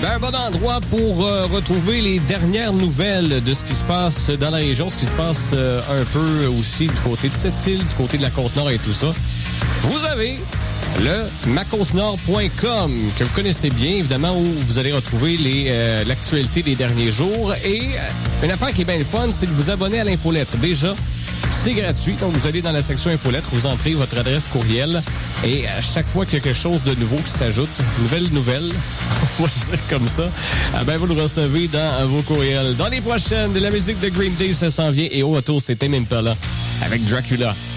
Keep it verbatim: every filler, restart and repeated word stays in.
Ben, un bon endroit pour euh, retrouver les dernières nouvelles de ce qui se passe dans la région, ce qui se passe euh, un peu aussi du côté de Sept-Îles, du côté de la Côte-Nord et tout ça. Vous avez le ma côte nord point com que vous connaissez bien, évidemment, où vous allez retrouver les, euh, l'actualité des derniers jours. Et euh, une affaire qui est bien le fun, c'est de vous abonner à l'infolettre. Déjà, c'est gratuit. Donc, vous allez dans la section infolettre, vous entrez votre adresse courriel et à chaque fois qu'il y a quelque chose de nouveau qui s'ajoute, nouvelle nouvelle, on va le dire comme ça, eh ben, vous le recevez dans vos courriels. Dans les prochaines, de la musique de Green Day, ça s'en vient. Et au retour, c'est Tame Impala avec Dracula.